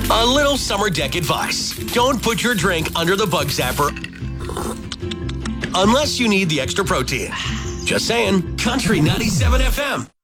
A little summer deck advice. Don't put your drink under the bug zapper unless you need the extra protein. Just saying. Country 97 FM.